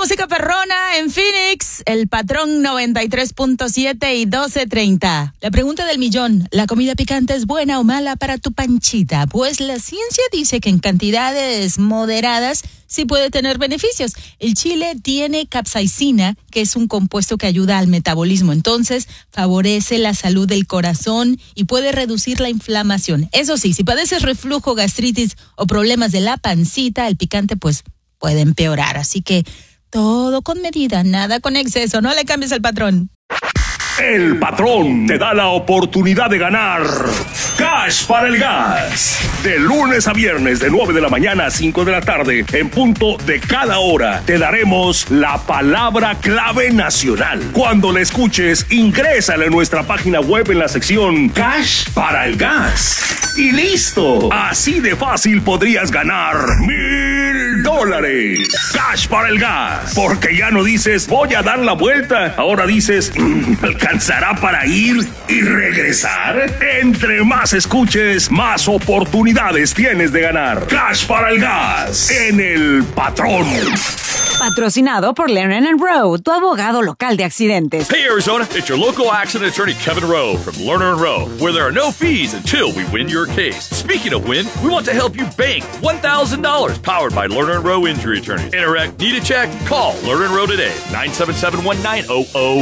música perrona en Phoenix, El Patrón 93.7 y 12:30. La pregunta del millón, ¿la comida picante es buena o mala para tu panchita? Pues la ciencia dice que en cantidades moderadas sí puede tener beneficios. El chile tiene capsaicina, que es un compuesto que ayuda al metabolismo. Entonces, favorece la salud del corazón y puede reducir la inflamación. Eso sí, si padeces reflujo, gastritis o problemas de la pancita, el picante pues puede empeorar. Así que todo con medida, nada con exceso. No le cambies al patrón. El Patrón te da la oportunidad de ganar Cash para el Gas. De lunes a viernes, de 9 de la mañana a 5 de la tarde, en punto de cada hora, te daremos la palabra clave nacional. Cuando la escuches, ingrésala en nuestra página web en la sección Cash para el Gas. Y listo. Así de fácil podrías ganar $1,000. Cash para el Gas. Porque ya no dices, voy a dar la vuelta. Ahora dices, ¿alcanzará para ir y regresar? Entre más escuches, más oportunidades tienes de ganar. Cash para el Gas en El Patrón. Patrocinado por Lerner & Rowe, tu abogado local de accidentes. Hey Arizona, it's your local accident attorney Kevin Rowe from Lerner & Rowe, where there are no fees until we win your case. Speaking of win, we want to help you bank $1,000, powered by Lerner & Rowe Injury Attorneys. Interact, need a check? Call Lerner & Rowe today, 977-1900.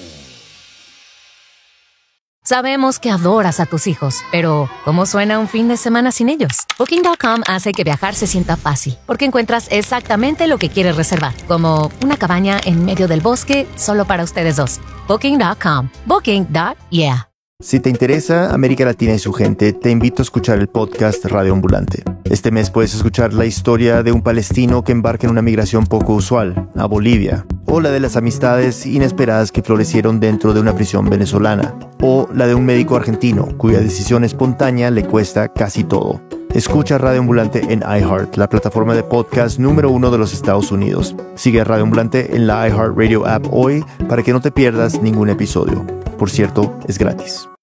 Sabemos que adoras a tus hijos, pero ¿cómo suena un fin de semana sin ellos? Booking.com hace que viajar se sienta fácil, porque encuentras exactamente lo que quieres reservar, como una cabaña en medio del bosque solo para ustedes dos. Booking.com. Booking.yeah. Si te interesa América Latina y su gente, te invito a escuchar el podcast Radio Ambulante. Este mes puedes escuchar la historia de un palestino que embarca en una migración poco usual, a Bolivia, o la de las amistades inesperadas que florecieron dentro de una prisión venezolana, o la de un médico argentino cuya decisión espontánea le cuesta casi todo. Escucha Radio Ambulante en iHeart, la plataforma de podcast número 1 de los Estados Unidos. Sigue a Radio Ambulante en la iHeartRadio app hoy para que no te pierdas ningún episodio. Por cierto, es gratis.